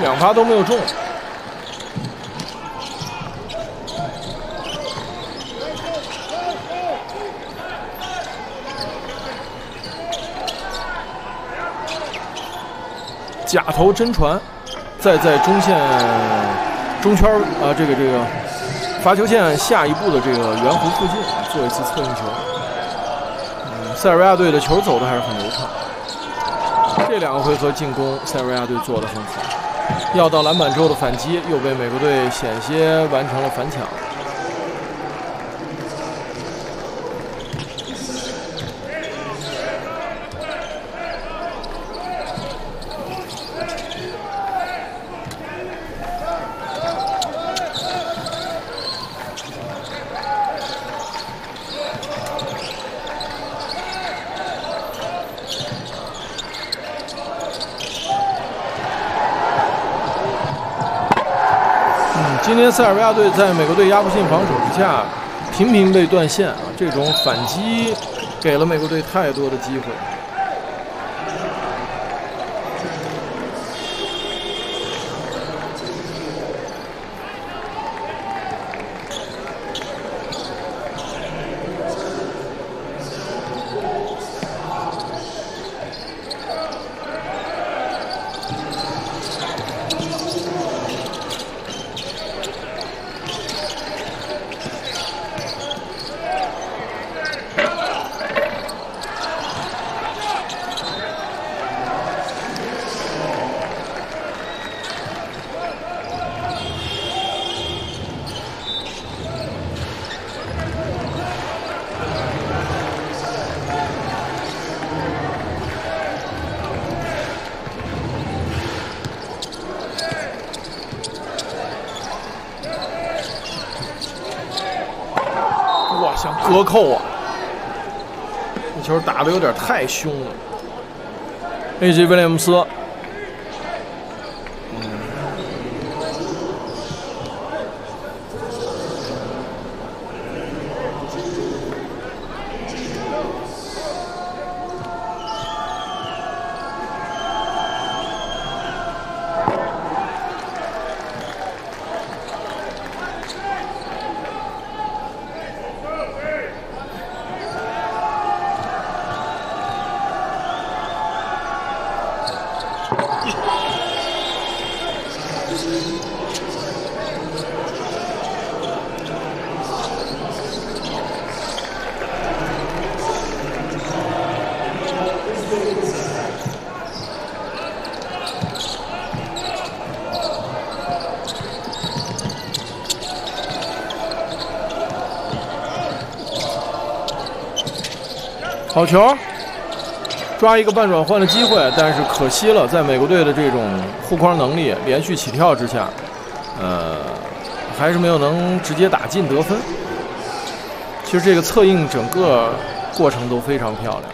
2发都没有中。假投真传，再在中线中圈这个罚球线下一步的这个圆弧附近做一次策应球。塞尔维亚队的球走的还是很流畅。这2个回合进攻，塞尔维亚队做得很好。要到篮板之后的反击，又被美国队险些完成了反抢。今天塞尔维亚队在美国队压迫性防守之下，频频被断线啊！这种反击给了美国队太多的机会。哇，想隔扣啊！这球打得有点太凶了。A.J. 威廉姆斯，好球，抓一个半转换的机会，但是可惜了，在美国队的这种护框能力、连续起跳之下，还是没有能直接打进得分。其实这个策应整个过程都非常漂亮。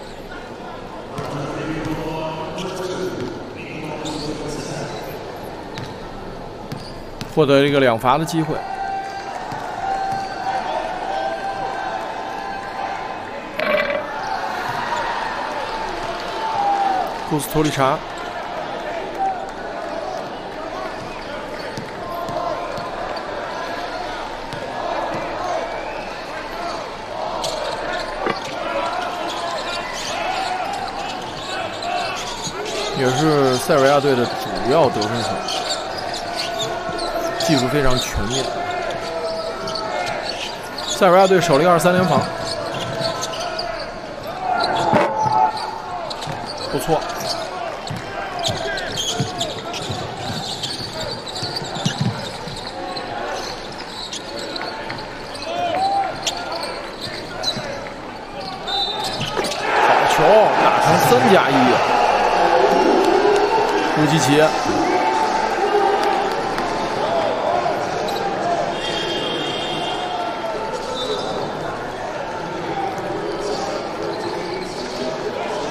获得一个2罚的机会。库斯托利查，也是塞尔维亚队的主要得分手，技术非常全面。塞尔维亚队守了一个2-3连防，不错。好球，打成3+1。乌基奇